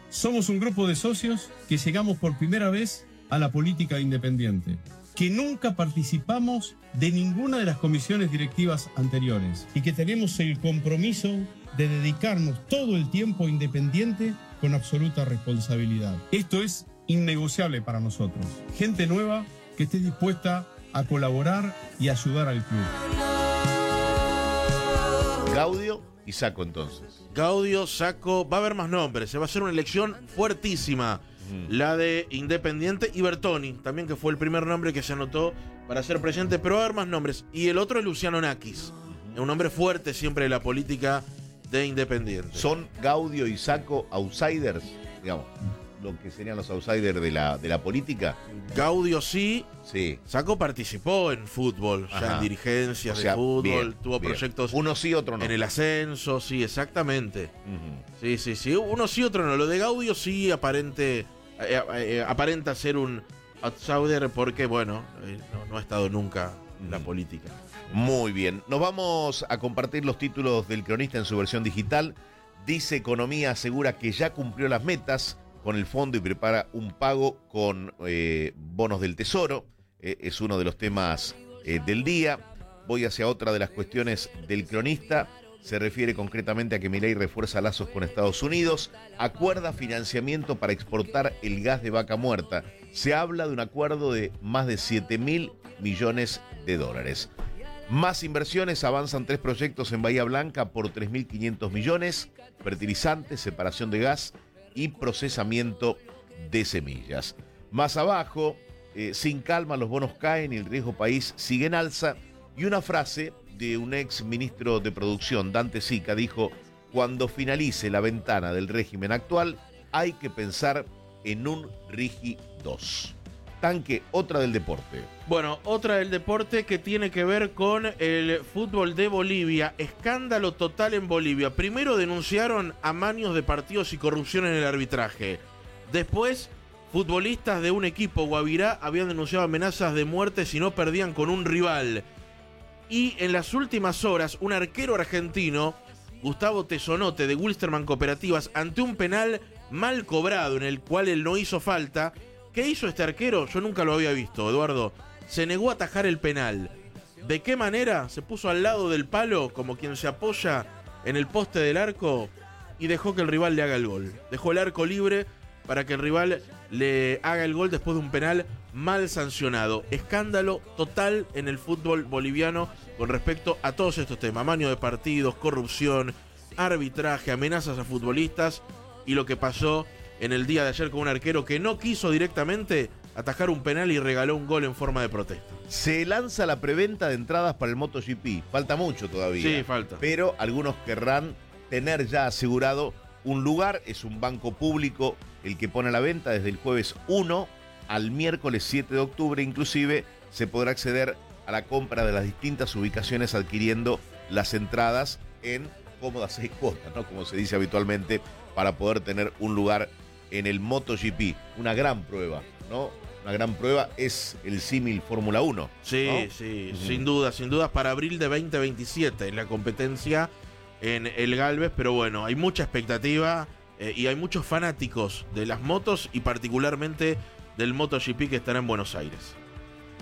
Somos un grupo de socios que llegamos por primera vez a la política independiente, que nunca participamos de ninguna de las comisiones directivas anteriores y que tenemos el compromiso de dedicarnos todo el tiempo a Independiente con absoluta responsabilidad. Esto es innegociable para nosotros. Gente nueva que esté dispuesta a colaborar y ayudar al club. Gaudio y Sacco entonces. Gaudio, Sacco, va a haber más nombres, se va a hacer una elección fuertísima. La de Independiente y Bertoni, también, que fue el primer nombre que se anotó para ser presidente, pero va a haber más nombres. Y el otro es Luciano Nakis, un nombre fuerte siempre de la política de Independiente. ¿Son Gaudio y Sacco outsiders? Digamos, lo que serían los outsiders de la política. Gaudio sí. Sí. Sacco participó en fútbol, ya en dirigencias de fútbol, bien, tuvo proyectos. Uno sí, otro no. En el ascenso, sí, exactamente. Sí. Uno sí, otro no. Lo de Gaudio sí aparenta ser un outsider porque, bueno, no ha estado nunca en la política. Muy bien. Nos vamos a compartir los títulos del Cronista en su versión digital. Dice Economía asegura que ya cumplió las metas con el fondo y prepara un pago con bonos del Tesoro. Es uno de los temas del día. Voy hacia otra de las cuestiones del Cronista. Se refiere concretamente a que Milei refuerza lazos con Estados Unidos, acuerda financiamiento para exportar el gas de Vaca Muerta. Se habla de un acuerdo de más de 7.000 millones de dólares. Más inversiones, avanzan 3 proyectos en Bahía Blanca por 3.500 millones, fertilizantes, separación de gas y procesamiento de semillas. Más abajo, sin calma los bonos caen y el riesgo país sigue en alza. Y una frase de un ex ministro de producción, Dante Sica, dijo: cuando finalice la ventana del régimen actual, hay que pensar en un Rigi 2. Tanque, otra del deporte. Bueno, otra del deporte que tiene que ver con el fútbol de Bolivia. Escándalo total en Bolivia. Primero denunciaron amaños de partidos y corrupción en el arbitraje. Después, futbolistas de un equipo, Guavirá, habían denunciado amenazas de muerte si no perdían con un rival. Y en las últimas horas, un arquero argentino, Gustavo Tesonote, de Wilstermann Cooperativas, ante un penal mal cobrado en el cual él no hizo falta. ¿Qué hizo este arquero? Yo nunca lo había visto, Eduardo. Se negó a atajar el penal. ¿De qué manera? Se puso al lado del palo, como quien se apoya en el poste del arco, y dejó que el rival le haga el gol. Dejó el arco libre para que el rival le haga el gol después de un penal mal sancionado. Escándalo total en el fútbol boliviano con respecto a todos estos temas: amaño de partidos, corrupción, arbitraje, amenazas a futbolistas y lo que pasó en el día de ayer con un arquero que no quiso directamente atajar un penal y regaló un gol en forma de protesta. Se lanza la preventa de entradas para el MotoGP. Falta mucho todavía. Sí, falta. Pero algunos querrán tener ya asegurado un lugar. Es un banco público el que pone a la venta desde el jueves 1 al miércoles 7 de octubre. Inclusive se podrá acceder a la compra de las distintas ubicaciones adquiriendo las entradas en cómodas 6 cuotas, ¿no? Como se dice habitualmente, para poder tener un lugar en el MotoGP. Una gran prueba, ¿no? Una gran prueba es el símil Fórmula 1. Sí, ¿no? Sí, sin duda, para abril de 2027 en la competencia en el Galvez, pero bueno, hay mucha expectativa y hay muchos fanáticos de las motos y particularmente del MotoGP que estará en Buenos Aires.